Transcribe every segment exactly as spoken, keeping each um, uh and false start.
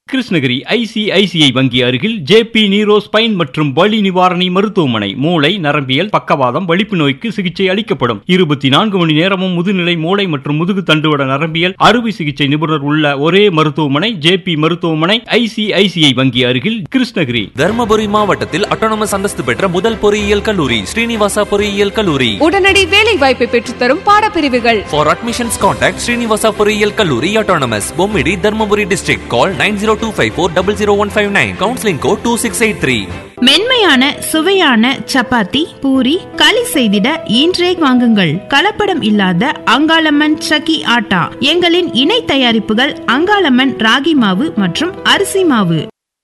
Krishnagiri ICICI வங்கி அருகில் JP நீரோ spine மற்றும் வலி நிவாரணி மருத்துவமனை. மூளை, நரம்பியல், பக்கவாதம், வலிப்பு நோய்க்கு சிகிச்சை அளிக்கப்படும். இருபத்தி நான்கு மணி நேரமும் முதுநிலை மூளை மற்றும் முதுகு தண்டுவட நரம்பியல் அறுவை சிகிச்சை நிபுணர் உள்ள ஒரே மருத்துவமனை ஜேபி மருத்துவமனை, ஐசிஐசிஐ வங்கி அருகில், கிருஷ்ணகிரி. தர்மபுரி மாவட்டத்தில் அட்டானமஸ் அந்தஸ்து பெற்ற முதல் பொறியியல் கல்லூரி ஸ்ரீனிவாசா பொறியியல் கல்லூரி. உடனடி வேலை வாய்ப்பை பெற்றுத்தரும் பாடப்பிரிவுகள். For admissions contact ஸ்ரீனிவாசா பொறியியல் கல்லூரி autonomous, Bommidi, Dharmapuri district. Call nine zero two five four zero zero one five nine. Counseling code two six eight three. மென்மையான சுவையான சப்பாத்தி, பூரி, களி செய்திட இன்றே வாங்குங்கள். கலப்படம் இல்லாத அங்காளம்மன் சக்கி ஆட்டா. எங்களின் இணை தயாரிப்புகள் அங்காளம்மன் ராகி மாவு மற்றும் அரிசி மாவு.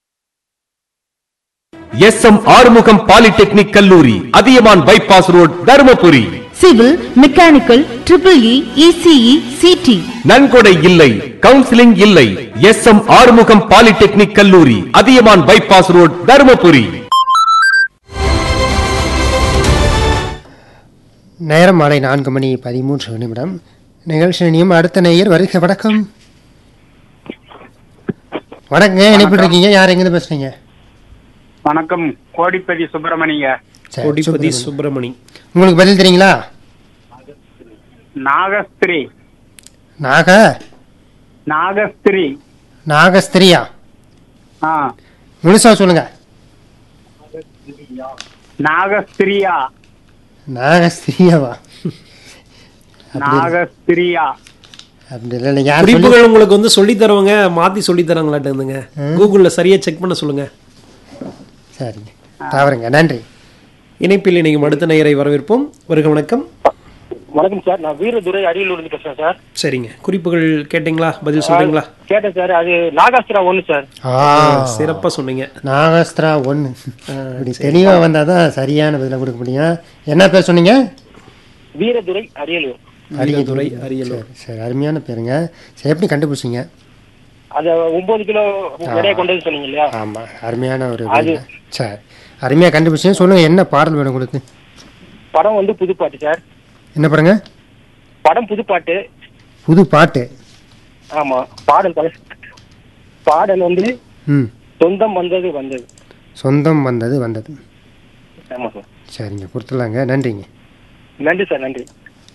எஸ் எம் ஆறுமுகம் பாலிடெக்னிக் கல்லூரி, Athiyaman bypass road, Dharmapuri. Civil, mechanical, triple E, ECE, CD. நன்கொடை இல்லை, கவுன்சிலிங் இல்லை. எஸ் எம் ஆறுமுகம் பாலிடெக்னிக் கல்லூரி, அதியமான் பைபாஸ் ரோட், தருமபுரி. நேரம் மாலை நான்கு மணி பதிமூன்று நிமிடம். நிகழ்ச்சியும் அடுத்த நேயர் வருக. வணக்கம். வணக்கங்க, என்ன இருக்கீங்க? யார் எங்கிருந்து பேசுறீங்க? வணக்கம், கோடிப்பதி சுப்பிரமணிங்க. கோடிப்பதி சுப்பிரமணி. உங்களுக்கு பதில் தெரியுங்களா? நாகஸ்திரி. நாக நாகஸ்திரி. நாகஸ்திரியா? ஆ, முழுசா சொல்லுங்க. நாகஸ்திரியா. நாகஸ்திரியாவா? நாகஸ்திரியா. அப்படி இல்லை, யார் குறிப்புகள் உங்களுக்கு வந்து சொல்லி தருவாங்க, மாத்தி சொல்லி தராங்களாட்டுங்க. கூகுள்ல சரியா செக் பண்ண சொல்லுங்க. சரிங்க, தவறுங்க. நன்றி. இணைப்பில் இணைக்கும் அடுத்த நேயரை வரவேற்போம். வருக. வணக்கம். வணக்கம் சார், நான் வீரதுரை அரியலூர் இருந்து பேசுறேன் சார். சரிங்க, குறிப்புகள் கேட்டீங்களா? பதில் சொல்றீங்களா? கேட்டேன் சார். அது நாகாஸ்திரா ஒண்ணு சார். சிறப்பா சொன்னீங்க. நாகாஸ்திரா ஒண்ணு. இப்படி தெளிவா வந்தாதான் சரியான பதில கொடுக்க முடியும். என்ன பேர் சொன்னீங்க? வீரதுரை அரியலூர். வீரதுரை அரியலூர். சரி, அருமையான பேருங்க. சரி, எப்படி கண்டுபிடிச்சிங்க? அது ஒன்பது கிலோ எடையை கொண்டது சொன்னீங்க இல்லையா? ஆமா, அருமையான ஒரு. சரி, அருமையா கண்டுபிடிச்சீங்க. சொல்லுங்க, என்ன பாடல் வேணும் உங்களுக்கு? படம் வந்து புதுப்பாட்டு சார். என்ன பாருங்க? படம் புதுப்பாட்டு. புது பாட்டு. ஆமா, பாடல் பாடல் வந்து ம் சொந்தம் வந்தது வந்தது. சொந்தம் வந்தது வந்தது. ஆமா சார். சரிங்க, கொடுத்துடலாங்க. நன்றிங்க. நன்றி சார், நன்றி.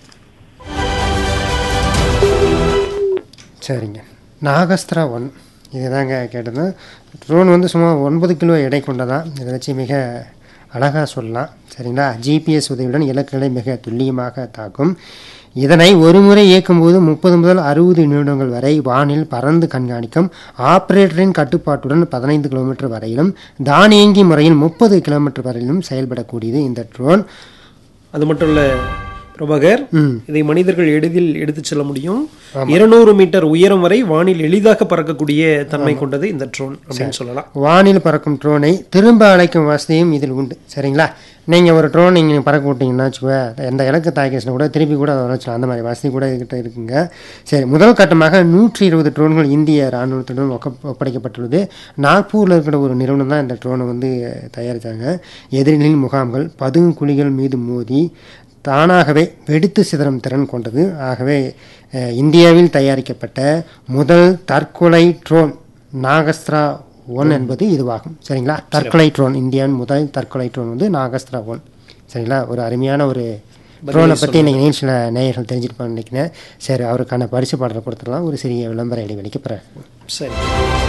சரிங்க, நாகஸ்திரா ஒன் இதுதாங்க கேட்டது. ட்ரோன் வந்து சும்மா ஒன்பது கிலோ எடை கொண்டதான். இதை வச்சு மிக அழகாக சொல்லலாம். சரிங்களா? ஜிபிஎஸ் உதவியுடன் இலக்குகளை மிக துல்லியமாக தாக்கும். இதனை ஒரு முறை இயக்கும்போது முப்பது முதல் அறுபது நிமிடங்கள் வரை வானில் பறந்து கண்காணிக்கும். ஆப்ரேட்டரின் கட்டுப்பாட்டுடன் பதினைந்து கிலோமீட்டர் வரையிலும் தானியங்கி முறையில் முப்பது கிலோமீட்டர் வரையிலும் செயல்படக்கூடியது இந்த ட்ரோன். அது மட்டும் இல்ல பிரபாகர், இதை மனிதர்கள் எளிதில் எடுத்து செல்ல முடியும். இருநூறு மீட்டர் உயரம் வரை வானில் எளிதாக பறக்கக்கூடிய தன்மை கொண்டது இந்த ட்ரோன் அப்படின்னு சொல்லலாம். வானில் பறக்கும் ட்ரோனை திரும்ப அழைக்கும் வசதியும் இதில் உண்டு. சரிங்களா? நீங்கள் ஒரு ட்ரோன் நீங்கள் பறக்க விட்டீங்கன்னா வச்சுக்கோ, எந்த இலக்கு தாக்கிச்சுன்னா கூட திருப்பி கூட அதை வச்சுக்கலாம். அந்த மாதிரி வசதி கூட இதுகிட்ட இருக்குங்க. சரி, முதல் கட்டமாக நூற்றி இருபது ட்ரோன்கள் இந்திய இராணுவத்துடன் ஒக்க ஒப்படைக்கப்பட்டுள்ளது. நாக்பூரில் இருக்கிற ஒரு நிறுவனம் தான் இந்த ட்ரோனை வந்து தயாரித்தாங்க. எதிரிகளின் முகாம்கள், பதுங்கு குழிகள் மீது மோதி தானாகவே வெடித்து சிதறும் திறன் கொண்டது. ஆகவே இந்தியாவில் தயாரிக்கப்பட்ட முதல் தற்கொலை ட்ரோன் நாகஸ்திரா ஒன் என்பது இதுவாகும். சரிங்களா? தற்கொலை ட்ரோன், இந்தியாவின் முதல் தற்கொலை ட்ரோன் வந்து நாகஸ்திரா ஒன். சரிங்களா? ஒரு அருமையான ஒரு ட்ரோனை பற்றி இன்னைக்கு நிகழ்ச்சியில் நேயர்கள் தெரிஞ்சிருப்பான்னு நினைக்கிறேன். சரி, அவருக்கான பரிசு பாடலை கொடுத்துடலாம். ஒரு சிறிய விளம்பர இடைவெளிக்கு பிறகு. சரி.